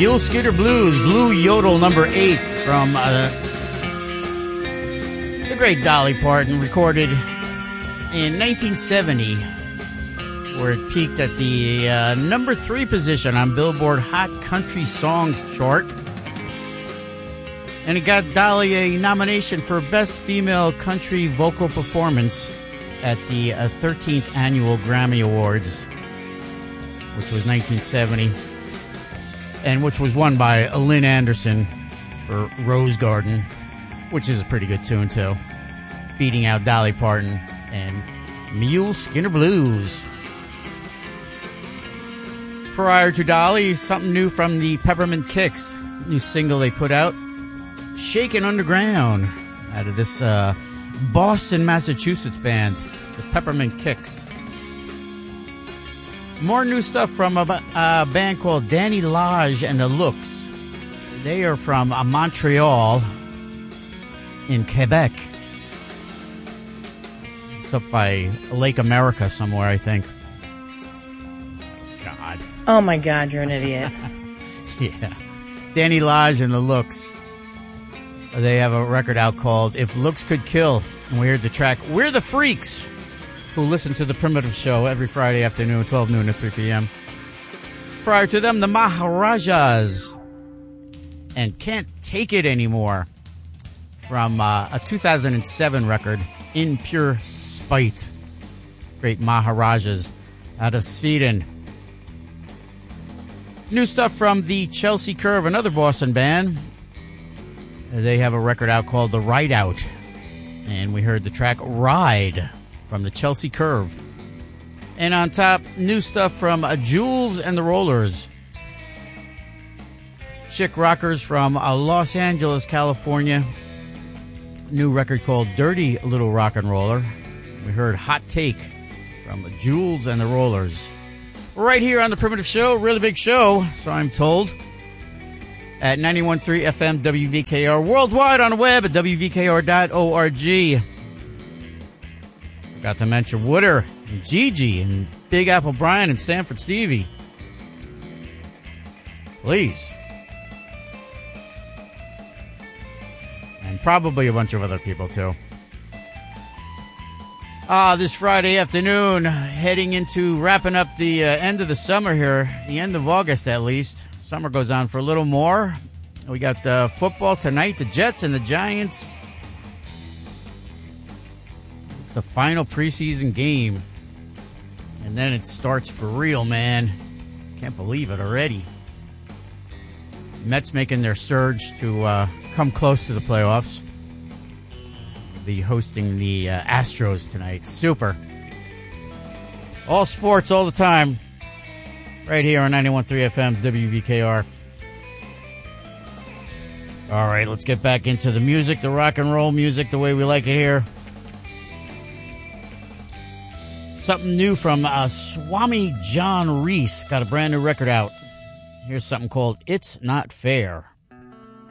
Mule Skidder Blues, Blue Yodel number 8 from the great Dolly Parton, recorded in 1970, where it peaked at the number 3 position on Billboard Hot Country Songs chart. And it got Dolly a nomination for Best Female Country Vocal Performance at the 13th Annual Grammy Awards, which was 1970, and which was won by Lynn Anderson for Rose Garden, which is a pretty good tune, too, beating out Dolly Parton and Mule Skidder Blues. Prior to Dolly, something new from the Peppermint Kicks, new single they put out, Shakin' Underground, out of this Boston, Massachusetts band, the Peppermint Kicks. More new stuff from a band called Danny Lage and the Looks. They are from Montreal in Quebec. It's up by Lake America somewhere, I think. God. Oh my God, you're an idiot. Yeah. Danny Lage and the Looks. They have a record out called If Looks Could Kill. And we heard the track We're the Freaks, who listen to the Primitive Show every Friday afternoon, 12 noon to 3 p.m. Prior to them, the Maharajas and Can't Take It Anymore from a 2007 record, In Pure Spite. Great Maharajas out of Sweden. New stuff from the Chelsea Curve, another Boston band. They have a record out called The Ride Out. And we heard the track Ride from the Chelsea Curve. And on top, new stuff from Jules and the Rollers. Chick rockers from Los Angeles, California. New record called Dirty Little Rock and Roller. We heard Hot Take from Jules and the Rollers. Right here on the Primitive Show, really big show, so I'm told. At 91.3 FM WVKR, worldwide on the web at WVKR.org. Forgot to mention Wooder and Gigi and Big Apple Brian and Stanford Stevie. Please. And probably a bunch of other people, too. This Friday afternoon, heading into wrapping up the end of the summer here, the end of August at least. Summer goes on for a little more. We got football tonight, the Jets and the Giants. It's the final preseason game. And then it starts for real, man. Can't believe it already. Mets making their surge to come close to the playoffs. They'll be hosting the Astros tonight. Super. All sports all the time. Right here on 91.3 FM WVKR. All right, let's get back into the music, the rock and roll music, the way we like it here. Something new from Swami John Reese. Got a brand new record out. Here's something called It's Not Fair.